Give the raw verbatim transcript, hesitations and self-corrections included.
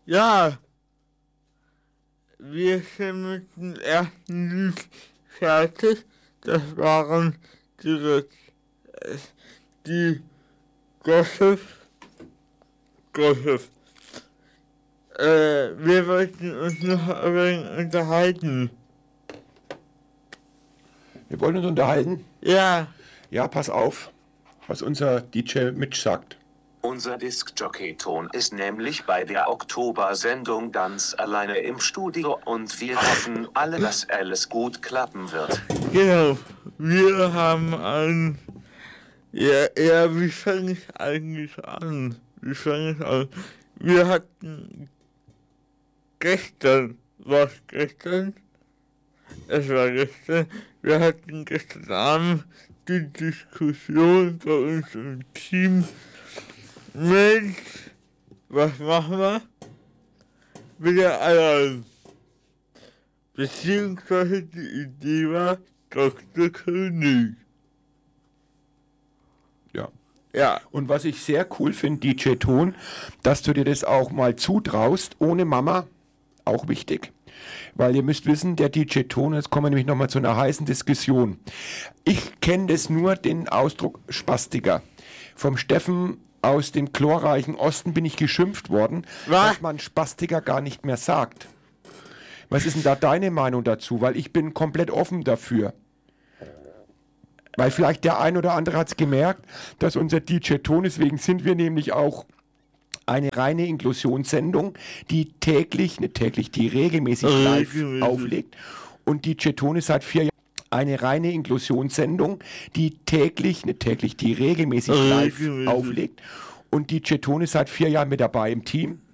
Ja, wir sind mit dem ersten Lied fertig. Das waren die, die Gossip. Gossip. Äh, wir wollten uns noch ein wenig unterhalten. Wir wollen uns unterhalten? Ja. Ja, pass auf, was unser D J Mitch sagt. Unser Diskjockey-Ton ist nämlich bei der Oktober-Sendung ganz alleine im Studio und wir hoffen alle, dass alles gut klappen wird. Genau, wir haben ein... Ja, ja, wie fange ich eigentlich an? Wie fange ich an? Wir hatten gestern, was gestern? Es war gestern, wir hatten gestern Abend die Diskussion bei uns im Team. Mensch, was machen wir? Wieder allein. Beziehungsweise die Idee war Doktor König. Ja. Ja. Und was ich sehr cool finde, D J Ton, dass du dir das auch mal zutraust, ohne Mama, auch wichtig. Weil ihr müsst wissen, der D J Ton, jetzt kommen wir nämlich nochmal zu einer heißen Diskussion. Ich kenne das nur, den Ausdruck Spastiker. Vom Steffen aus dem chlorreichen Osten bin ich geschimpft worden, Was? dass man Spastiker gar nicht mehr sagt. Was ist denn da deine Meinung dazu? Weil ich bin komplett offen dafür. Weil vielleicht der ein oder andere hat es gemerkt, dass unser D J Ton, deswegen sind wir nämlich auch eine reine Inklusionssendung, die täglich, nicht täglich, die regelmäßig live Regelmäßig. auflegt. Und D J Ton ist seit vier Jahren eine reine Inklusionssendung, die täglich, nicht täglich, die regelmäßig live Regelmäßig. auflegt. Und D J Ton ist seit vier Jahren mit dabei im Team.